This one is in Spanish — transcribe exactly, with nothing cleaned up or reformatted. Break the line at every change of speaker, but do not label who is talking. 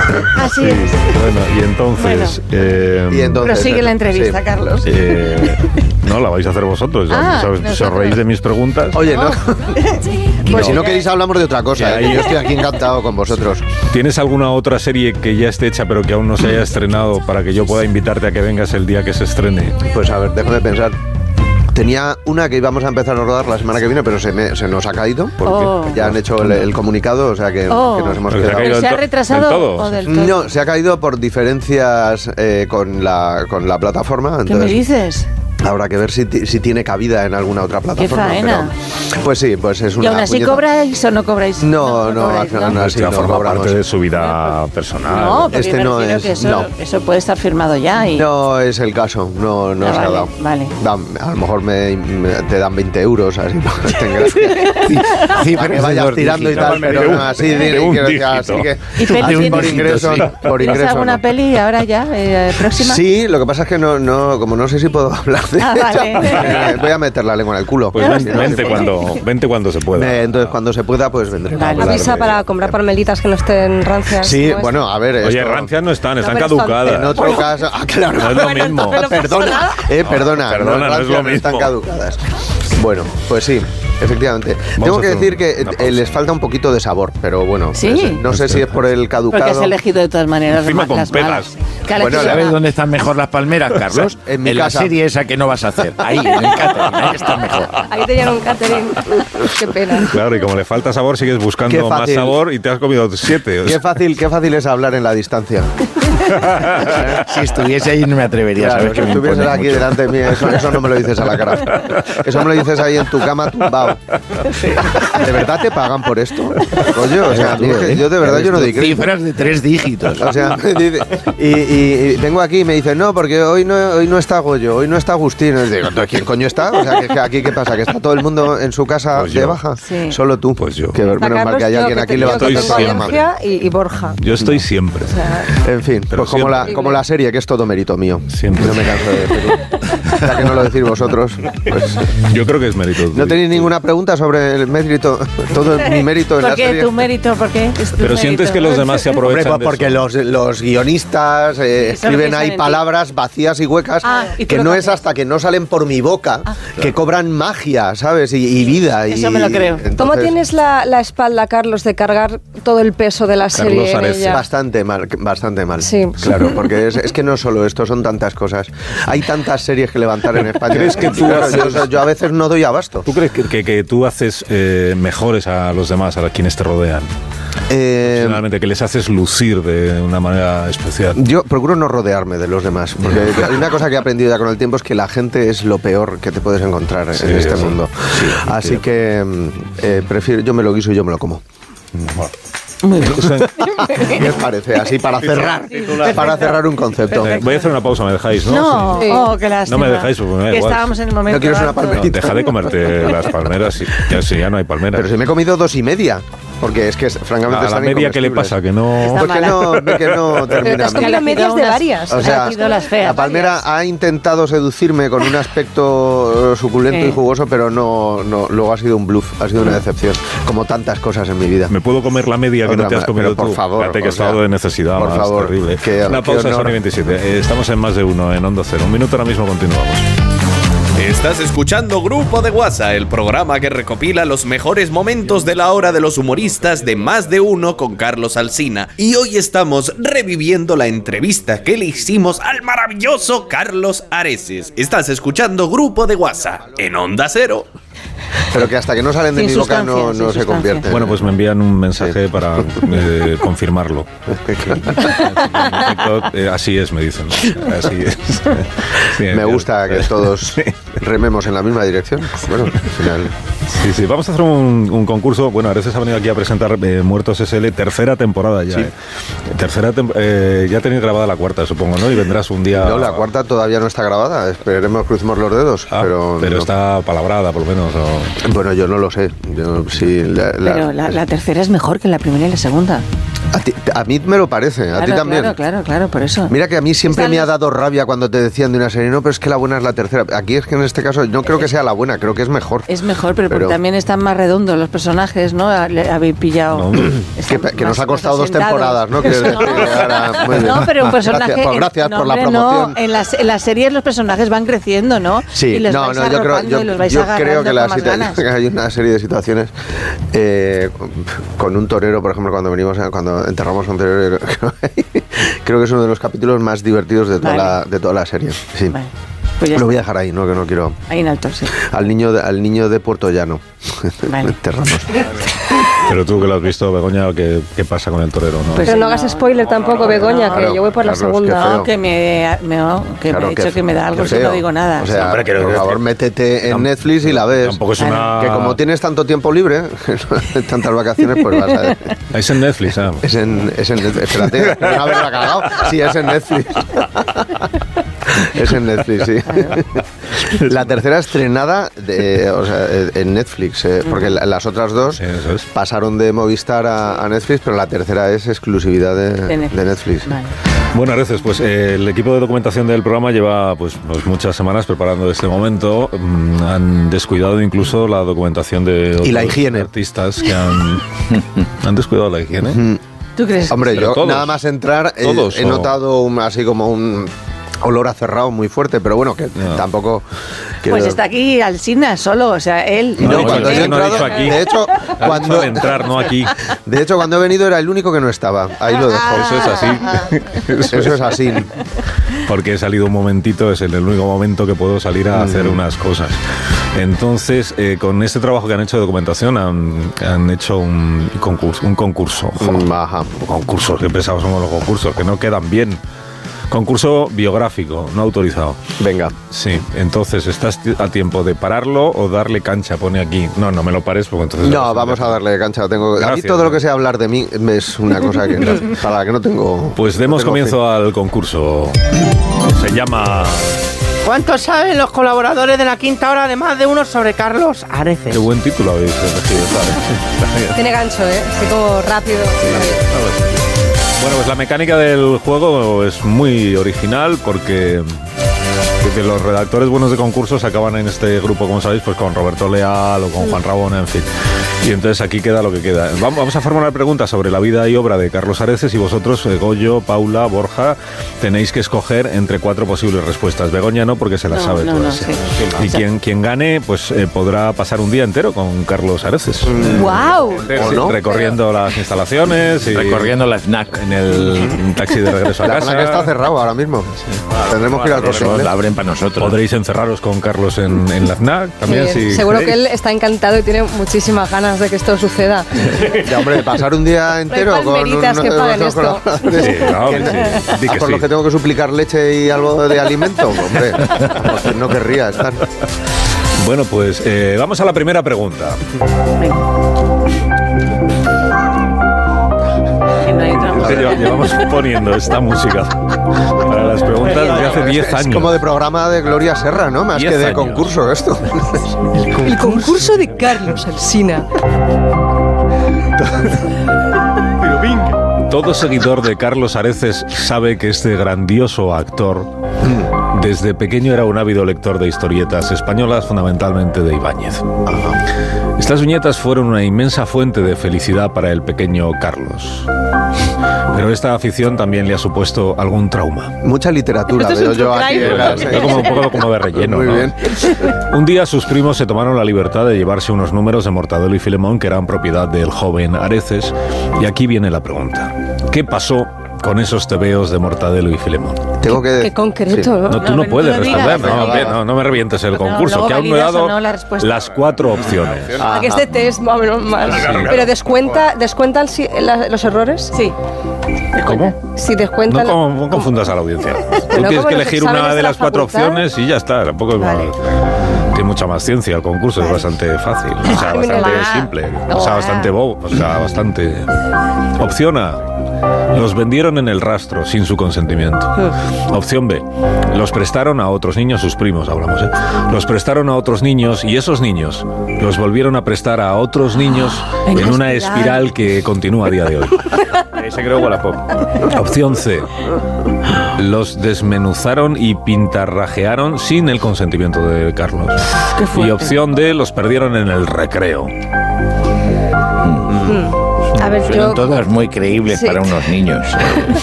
Así
sí,
es.
Bueno, y entonces...
Bueno.
Eh,
Y entonces
Prosigue la entrevista,
sí.
Carlos.
eh, no, la vais a hacer vosotros.
Ah,
¿Sabes? Si os
nosotros.
reís de mis preguntas.
Oye, no. Pues si no
ya-
queréis hablamos de otra cosa.
Ya,
¿eh?
ya.
Yo estoy aquí encantado con vosotros.
¿Tienes alguna otra serie que ya esté hecha pero que aún no se haya estrenado para que yo pueda invitarte a que vengas el día que se estrene?
Pues a ver, déjame pensar. Tenía una que íbamos a empezar a rodar la semana que viene, pero se, me- se nos ha caído. Porque
Oh.
ya han hecho el, el comunicado, o sea que,
Oh.
que nos hemos
Pero se ha
quedado.
caído
¿Pero se ha
del to-
retrasado
del todo?
o del todo?
No, se ha caído por diferencias eh, con, la, con la plataforma.
¿Qué me
Entonces,
dices?
habrá que ver si, ti- si tiene cabida en alguna otra plataforma.
faena!
pero- pues sí, pues es
¿Y
una
aún así
puñeta.
cobráis o no cobráis?
No, no,
cobráis,
no, no,
Pues
sí,
ya
no
forma
cobramos.
parte de su vida personal.
No, porque
Este
me
no
refiero
es-
que eso,
no.
eso puede estar firmado ya. Y...
No es el caso, no, no
Ah,
se
vale,
ha dado.
vale.
Dan- a lo mejor me, me- te dan veinte euros, así para que, para que vayas tirando y tal, pero no, así de,
de un
que-
dígito.
así que
¿Y peli
así
tienes?
por ingreso,
Sí.
por
¿Tienes
ingreso
alguna
no.
peli ahora ya, eh, próxima?
Sí, lo que pasa es que no, no, como no sé si puedo hablar de
Ah,
ella,
vale.
eh, voy a meter la lengua en el culo.
Pues ven- vente cuando, vente cuando se pueda.
Eh, Entonces cuando se pueda, pues vendré.
Vale.
Hablar
Avisa
de-
para comprar palmelitas que no estén rancias.
Sí,
¿no es?
bueno, a ver.
Oye,
esto-
rancias no están, están
pero están-
caducadas.
En otro caso, ah, claro.
No es lo
Bueno,
mismo.
entonces no pasa
Perdona,
nada.
eh, perdona,
perdona, no es
rancias
lo
no están
mismo.
caducadas. Bueno, pues sí, efectivamente.
Vamos
Tengo
a
que
hacer
decir que
una
eh,
pausa.
les falta un poquito de sabor, pero bueno,
Sí.
pues, no sé si es por el
Porque
caducado.
has elegido de todas maneras
Encima
las
con
las
pelas.
malas. Que has
Bueno,
elegido
¿sabes
¿Sabes
una-
dónde están mejor las palmeras, Carlos?
En mi
la
casa.
serie esa que no vas a hacer. Ahí, en el catering. Ahí están mejor.
Ahí te llevan un catering. Qué pena.
Claro, y como le falta sabor, sigues
Qué
buscando más
fácil.
sabor y te has comido siete. o
Qué
sea.
fácil, qué fácil es hablar en la distancia.
Si estuviese ahí no me atrevería,
Claro,
¿sabes?
si
Que me
estuvieses
impone
aquí
mucho.
delante de mí, eso, eso no me lo dices a la cara. Eso me lo dices ahí en tu cama tumbado. ¿De verdad te pagan por esto? Rollo, o sea, a mí es que yo de verdad yo no doy crédito.
Cifras de tres dígitos.
O sea, dice- y, y- y vengo aquí y me dicen, no, porque hoy no, hoy no está Goyo, hoy no está Agustín. Y digo, ¿quién coño está? O sea, que, que aquí, ¿qué pasa? ¿Que está todo el mundo en su casa
Pues
de
yo.
baja?
Sí.
Solo tú.
Pues yo.
Que menos
Está
mal
Carlos,
que hay
yo
alguien
que
aquí
te- yo
levantando
que
el
tengo
programa.
Valencia y, y Borja.
Yo estoy siempre.
O sea,
En fin,
Pero
pues como
siempre.
la, como la serie, que es todo mérito mío.
Siempre.
No me canso de decirlo. Ya que no lo decís vosotros, pues...
Yo creo que es mérito.
¿No tenéis ninguna pregunta sobre el mérito, todo mi mérito en
¿Por
la
qué
serie?
tu mérito? ¿Por qué? Es tu
Pero
mérito.
sientes que los demás se
Hombre,
aprovechan
pues
de
porque
eso.
los, los guionistas eh,
Sí, solo
escriben
piensan
ahí
en ti.
palabras vacías y huecas
Ah, ¿y tú
que
lo
no
que
es
haces?
hasta que no salen por mi boca que cobran magia, ¿sabes? Y, y vida.
Eso
y-
me lo creo.
entonces,
¿Cómo tienes la, la espalda, Carlos, de cargar todo el peso de la
Carlos
serie en
Ares.
ella?
Bastante mal, bastante mal.
Sí.
Claro, porque es, es que no solo esto, son tantas cosas. Hay tantas series que levantar en España.
¿Crees que tú
Claro,
haces-
yo, yo a veces no doy abasto.
¿Tú crees que, que- que tú haces eh, mejores a los demás, a quienes te rodean?
Eh,
Personalmente, que les haces lucir de una manera especial.
Yo procuro no rodearme de los demás, porque hay una cosa que he aprendido ya con el tiempo, es que la gente es lo peor que te puedes encontrar
Sí,
en este
sí.
mundo.
Sí,
Así
sí.
que mm, eh, prefiero, yo me lo guiso y yo me lo como.
Bueno.
Muy bien.
¿Qué os parece? Así para cerrar, para cerrar un concepto.
Eh, voy a hacer una pausa, ¿me dejáis? No,
No,
Sí.
oh, qué lástima.
No me dejáis, porque me da
Que
igual.
estábamos en el momento.
¿No quieres una
alto.
No,
palmerita?
deja de comerte las palmeras. Y, ya, si ya no hay palmeras.
Pero si me he comido dos y media, porque es que francamente
a la
están
media, ¿qué le
incomestibles.
pasa? Que no...
Está
Pues que
mala.
no, ve que no
Pero te
termina.
has
Que ha
comido
elegido
medias de
unas-
varias.
O
Ha
sea,
elegido las feas.
la palmera ha intentado seducirme con un aspecto eh, suculento
Sí.
y jugoso, pero no, no, luego ha sido un bluff, ha sido una decepción, como tantas cosas en mi vida.
¿Me puedo comer la media que
Otra
no te has
más,
comido
pero por
tú?
favor,
Fíjate que
o sea,
estado de necesidad
por
más
favor,
terrible.
qué-
Una
qué
pausa,
honor.
Sony veintisiete. Eh, Estamos en Más de Uno, en Onda Cero. Un minuto, ahora mismo continuamos.
Estás escuchando Grupo de WhatsApp, el programa que recopila los mejores momentos de la hora de los humoristas de Más de Uno con Carlos Alsina. Y hoy estamos reviviendo la entrevista que le hicimos al maravilloso Carlos Areces. Estás escuchando Grupo de WhatsApp en Onda Cero.
Pero que hasta que no salen de
Sin
mi boca no,
sustancia,
no
sin
se
sustancia.
convierten.
Bueno, pues me envían un mensaje para eh, confirmarlo. En efecto, eh, así es, me dicen. Así es. Bien,
me
bien.
gusta que todos rememos en la misma dirección. Bueno, al final.
Sí, sí, vamos a hacer un, un concurso. Bueno, Areces ha venido aquí a presentar eh, Muertos S L, tercera temporada ya.
Sí.
eh. Tercera tem- eh, ya tenéis grabada la cuarta, supongo, ¿no? Y vendrás un día...
No, la cuarta todavía no está grabada. Esperemos, crucemos los dedos.
Ah,
pero
pero
no.
está palabrada, por lo menos. o-
Bueno, yo no lo sé. Yo, sí, la, la-
Pero la, la tercera es mejor que la primera y la segunda.
A, ti, a mí me lo parece, a
Claro,
ti también.
Claro, claro, claro, por eso.
Mira que a mí siempre
Están
me ha
los-
dado rabia cuando te decían de una serie, no, pero es que la buena es la tercera. Aquí es que en este caso no creo que sea la buena, creo que es mejor.
Es mejor, pero,
Pero-
porque también están más redondos los personajes, ¿no? Le habéis pillado.
No,
Están
Que, que
más-
nos ha costado
más
dos temporadas, ¿no? Que,
asentados.
que ahora, muy bien.
No, pero un personaje.
Gracias, pues gracias
no,
por la
hombre,
promoción.
No, en las, en las series los personajes van creciendo, ¿no?
Sí,
y los
no,
vais
no, yo creo,
arropando
yo,
y los vais
yo
agarrando
creo que,
con
la
más
situa-
ganas.
que hay una serie de situaciones eh, con un torero, por ejemplo, cuando venimos, a- cuando enterramos a un torero, creo que es uno de los capítulos más divertidos de toda,
Vale.
la, de toda la serie. Sí.
Vale, pues ya
Lo voy a
está.
dejar ahí, no, que no quiero.
Ahí en alto, sí.
Al niño de, al niño de Puerto Llano.
Vale.
Enterramos.
Pero tú que lo has visto, Begoña, ¿qué, qué pasa con el torero? ¿No?
Pues
Pero no hagas spoiler tampoco, Begoña, que
Claro,
yo voy por la
Carlos, qué
segunda.
feo.
No, que me, me, no, que
Claro,
me he
qué
dicho que me da algo
qué
si no
feo.
digo nada.
O sea,
Hombre, creo
por
que-
favor, métete en Netflix y la ves.
Tampoco es una...
Que como tienes tanto tiempo libre, tantas vacaciones, pues vas a ver.
Es en Netflix, ¿ah?
Es en, es en Netflix. Espérate, no haberla cagado. Sí, es en Netflix. Es en Netflix, sí. La tercera estrenada de, o sea, en Netflix, eh, porque la- las otras dos
Sí, eso es.
pasaron de Movistar a, a Netflix, pero la tercera es exclusividad de,
De Netflix.
de Netflix.
Vale.
Bueno, Areces, pues eh, el equipo de documentación del programa lleva pues, pues muchas semanas preparando este momento. Mm, han descuidado incluso la documentación de
Y la
otros
higiene.
artistas que han, han descuidado la higiene.
Mm.
¿Tú crees?
Hombre,
Pero
yo
todos.
nada más entrar eh,
Todos,
he
o-
notado un- así como un olor a cerrado muy fuerte, pero bueno, que
No.
tampoco...
Pues
quiero-
está aquí Alsina solo, o sea, él.
No,
No,
cuando
es
yo he
que no he
entrado,
dicho aquí.
de hecho,
Ha dicho
cuando,
al entrar, no aquí.
de hecho, cuando he venido era el único que no estaba. Ahí lo dejo.
Eso es así.
Eso es así.
Porque he salido un momentito, es el único momento que puedo salir a hacer unas cosas. Entonces, eh, con este trabajo que han hecho de documentación, han, han hecho un concurso. Un concurso. Jo,
Mm, Ajá.
concursos, qué pesados somos los concursos, que no quedan bien. Concurso biográfico, no autorizado.
Venga.
Sí, entonces, ¿estás ti- a tiempo de pararlo o darle cancha? Pone aquí. No, no me lo pares porque entonces...
No, vamos a darle cancha. Tengo, a mí
Gracias.
todo lo que sea hablar de mí es una cosa que para la que no tengo...
Pues
no
demos
tengo
comienzo al concurso. Se llama...
¿Cuánto saben los colaboradores de la quinta hora de más de uno sobre Carlos Areces?
Qué buen título habéis elegido, ¿sabes? Está bien.
Tiene gancho, ¿eh? Así como rápido.
Bueno, pues la mecánica del juego es muy original porque que los redactores buenos de concursos acaban en este grupo, como sabéis, pues con Roberto Leal o con Juan Rabona, en fin. Y entonces aquí queda lo que queda. Vamos vamos a formular preguntas sobre la vida y obra de Carlos Areces y vosotros, eh, Goyo, Paula, Borja, tenéis que escoger entre cuatro posibles respuestas. Begoña no, porque se las
No,
sabe
no, no,
todas.
sí.
Y quien, quien gane, pues eh, podrá pasar un día entero con Carlos Areces.
¡Guau!
¿O no?
Recorriendo las instalaciones y
Recorriendo la FNAC.
en el taxi de regreso a
La
casa.
FNAC está cerrado ahora mismo. Tendremos que ir al corte
La
inglés.
abren para nosotros.
Podréis encerraros con Carlos en, en la FNAC también.
Sí,
si
seguro que
queréis.
él está encantado y tiene muchísimas ganas de que esto suceda.
Ya, hombre, pasar un día entero con
palmeritas
uno
que
de
paguen
nuestros
esto.
colaboradores.
Sí, no,
Que-
sí, di que
por
sí.
los que tengo que suplicar leche y algo de alimento, hombre, pues no querría estar.
Bueno, pues eh, vamos a la primera pregunta.
Que no hay otra
Es que lle- llevamos poniendo esta música para las preguntas desde hace diez
Es
años.
como de programa de Gloria Serra, ¿no? Más
Diez
que de
años.
concurso esto.
El concurso de Carlos Alsina.
Todo seguidor de Carlos Areces sabe que este grandioso actor desde pequeño era un ávido lector de historietas españolas, fundamentalmente de Ibáñez. Estas viñetas fueron una inmensa fuente de felicidad para el pequeño Carlos. Pero esta afición también le ha supuesto algún trauma.
Mucha literatura
Esto es
veo
un
yo
true
aquí.
crime.
en la-
Está como un poco como de relleno,
Muy
¿no?
bien.
Un día sus primos se tomaron la libertad de llevarse unos números de Mortadelo y Filemón que eran propiedad del joven Areces. Y aquí viene la pregunta. ¿Qué pasó con esos tebeos de Mortadelo y Filemón?
Tengo que
Qué concreto,
sí.
¿no?
No, tú
No,
no,
no
puedes
lo digas,
responder,
no
no,
lo digas.
no, no me revientes el
No,
concurso,
luego
que aún no he
validas
dado
o no la respuesta.
las cuatro opciones.
Aquí este test, más o menos mal. Pero descuenta, ¿descuentan si- la- los errores?
Sí.
¿Cómo?
Si
No,
descuentan...
con- no confundas a la audiencia. Tú
como
tienes
los
que elegir
exámenes
una
de
de
la
las cuatro
facultad.
opciones y ya está. Tampoco es
Vale.
mal- tiene mucha más ciencia el concurso, es bastante fácil, o sea,
Ay,
bastante
mira.
simple, o sea,
Ah.
bastante bobo, o sea, bastante... Opción A. Los vendieron en el rastro sin su consentimiento. Opción B. Los prestaron a otros niños, sus primos hablamos, ¿eh? Los prestaron a otros niños y esos niños los volvieron a prestar a otros niños
En
en
una
una
espiral.
espiral que continúa a día de hoy.
Ahí se creó Wallapop.
Opción C. Los desmenuzaron y pintarrajearon sin el consentimiento de Carlos.
Qué fuerte.
Y opción D. Los perdieron en el recreo.
A ver,
Son
yo...
todas muy creíbles
Sí.
para unos niños.